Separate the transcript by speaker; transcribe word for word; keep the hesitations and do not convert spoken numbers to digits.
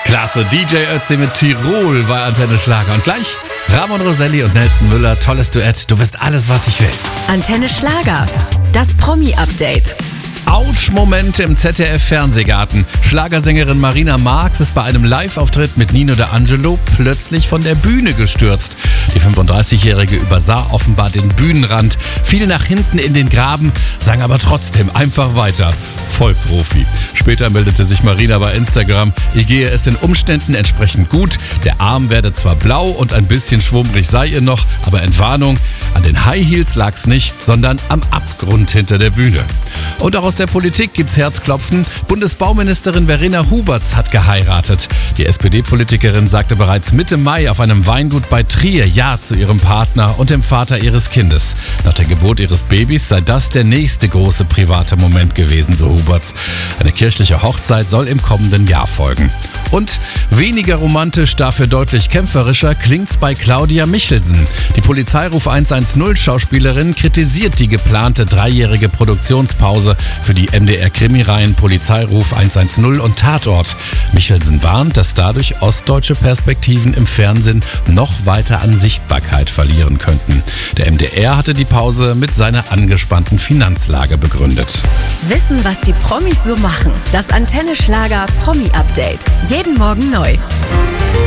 Speaker 1: Klasse, D J Ötzi mit Tirol bei Antenne Schlager. Und gleich Ramon Roselli und Nelson Müller, tolles Duett. Du bist alles, was ich will.
Speaker 2: Antenne Schlager, das Promi-Update.
Speaker 1: Autsch-Momente im Z D F-Fernsehgarten. Schlagersängerin Marina Marx ist bei einem Live-Auftritt mit Nino D'Angelo plötzlich von der Bühne gestürzt. Die fünfunddreißigjährige übersah offenbar den Bühnenrand, fiel nach hinten in den Graben, sang aber trotzdem einfach weiter. Voll Profi. Später meldete sich Marina bei Instagram, ihr gehe es den Umständen entsprechend gut. Der Arm werde zwar blau und ein bisschen schwummrig sei ihr noch, aber Entwarnung, an den High Heels lag's nicht, sondern am Abgrund hinter der Bühne. Und auch aus der Politik gibt's Herzklopfen. Bundesbauministerin Verena Huberts hat geheiratet. Die S P D-Politikerin sagte bereits Mitte Mai auf einem Weingut bei Trier Ja zu ihrem Partner und dem Vater ihres Kindes. Nach der Geburt ihres Babys sei das der nächste große private Moment gewesen, so Huberts. Eine kirchliche Hochzeit soll im kommenden Jahr folgen. Und weniger romantisch, dafür deutlich kämpferischer klingt's bei Claudia Michelsen. Die Polizeiruf hundertzehn-Schauspielerin kritisiert die geplante dreijährige Produktionspause für die M D R-Krimireihen Polizeiruf hundertzehn und Tatort. Michelsen warnt, dass dadurch ostdeutsche Perspektiven im Fernsehen noch weiter an Sichtbarkeit verlieren könnten. Der M D R hatte die Pause mit seiner angespannten Finanzlage begründet.
Speaker 2: Wissen, was die Promis so machen. Das Antenne Schlager Promi-Update. Jeden Morgen neu.